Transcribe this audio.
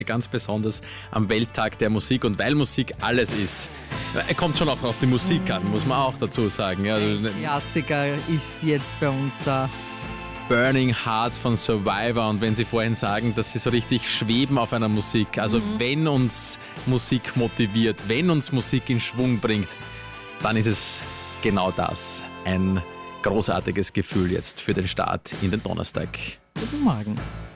Ganz besonders am Welttag der Musik und weil Musik alles ist. Er kommt schon auch auf die Musik an, muss man auch dazu sagen. Ja, Klassiker ist jetzt bei uns da. Burning Hearts von Survivor, und wenn Sie vorhin sagen, dass Sie so richtig schweben auf einer Musik, also wenn uns Musik motiviert, wenn uns Musik in Schwung bringt, dann ist es genau das. Ein großartiges Gefühl jetzt für den Start in den Donnerstag. Guten Morgen.